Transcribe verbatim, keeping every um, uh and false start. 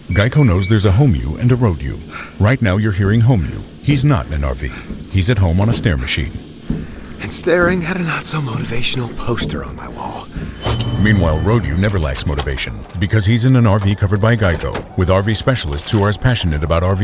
Geico knows there's a home you and a road you. Right now you're hearing home you. He's not in an R V. He's at home on a stair machine. And staring at a not-so-motivational poster on my wall. Meanwhile, road you never lacks motivation because he's in an R V covered by Geico with R V specialists who are as passionate about R V